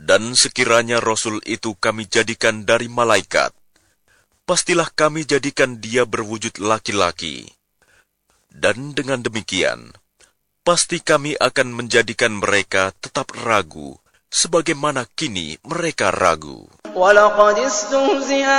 Dan sekiranya Rasul itu kami jadikan dari malaikat, pastilah kami jadikan dia berwujud laki-laki. Dan dengan demikian, pasti kami akan menjadikan mereka tetap ragu, sebagaimana kini mereka ragu. وَلَقَدِ اسْتُهْزِئَ